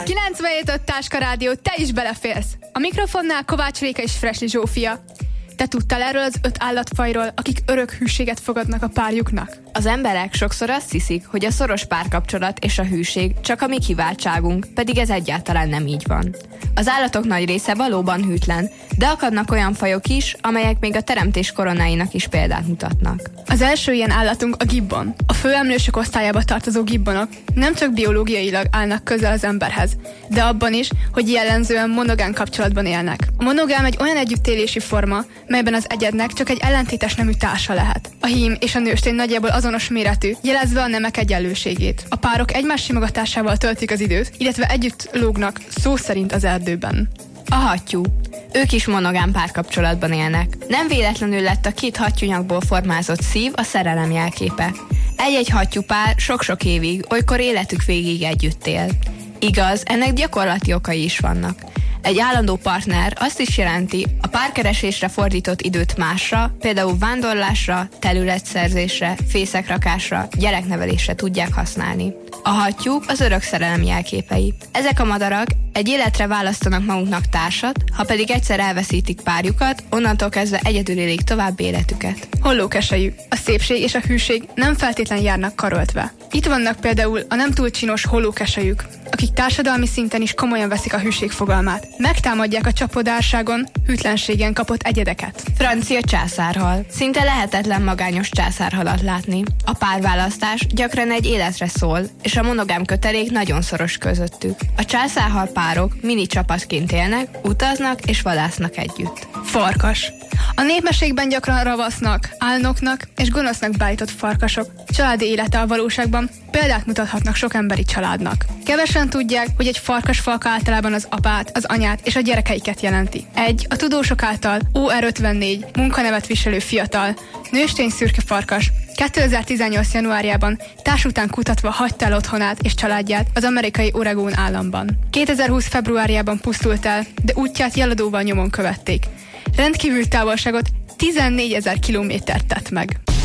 97.5 Táska Rádió, te is beleférsz! A mikrofonnál Kovács Réka és Fresli Zsófia. Te tudtál erről az 5 állatfajról, akik örök hűséget fogadnak a párjuknak? Az emberek sokszor azt hiszik, hogy a szoros párkapcsolat és a hűség csak a mi kiváltságunk, pedig ez egyáltalán nem így van. Az állatok nagy része valóban hűtlen, de akadnak olyan fajok is, amelyek még a teremtés koronáinak is példát mutatnak. Az első ilyen állatunk a gibbon. A főemlősök osztályába tartozó gibbonok nem csak biológiailag állnak közel az emberhez, de abban is, hogy jellemzően monogám kapcsolatban élnek. A monogám egy olyan együttélési forma, melyben az egyednek csak egy ellentétes nemű társa lehet. A hím és a nőstény nagyjából azonos méretű, jelezve a nemek egyenlőségét. A párok egymás simogatásával töltik az időt, illetve együtt lógnak, szó szerint az erdőben. A hattyú. Ők is monogám párkapcsolatban élnek. Nem véletlenül lett a 2 hattyúnyakból formázott szív a szerelem jelképe. Egy-egy hattyúpár sok-sok évig, olykor életük végig együtt él. Igaz, ennek gyakorlati okai is vannak. Egy állandó partner azt is jelenti, a párkeresésre fordított időt másra, például vándorlásra, területszerzésre, fészekrakásra, gyereknevelésre tudják használni. A hattyúk az örök szerelem jelképei. Ezek a madarak egy életre választanak maguknak társat, ha pedig egyszer elveszítik párjukat, onnantól kezdve egyedül élik tovább életüket. Hollókeselyű. A szépség és a hűség nem feltétlen járnak karöltve. Itt vannak például a nem túl csinos hollókeselyük, akik társadalmi szinten is komolyan veszik a hűség fogalmát. Megtámadják a csapodárságon, hűtlenségen kapott egyedeket. Francia császárhal. Szinte lehetetlen magányos császárhalat látni. A párválasztás gyakran egy életre szól, és a monogám kötelék nagyon szoros közöttük. A császárhal párok mini csapatként élnek, utaznak és vadásznak együtt. Farkas. A népmesékben gyakran ravasznak, álnoknak és gonosznak beállított farkasok családi élete a valóságban példát mutathatnak sok emberi családnak. Kevesen tudják, hogy egy farkasfalka általában az apát, az anyát és a gyerekeiket jelenti. Egy a tudósok által OR54 munkanevet viselő fiatal, nőstény szürke farkas 2018. januárjában társ után kutatva hagyta el otthonát és családját az amerikai Oregon államban. 2020. februárjában pusztult el, de útját jeladóval nyomon követték. Rendkívül távolságot 14 000 kilométert tett meg.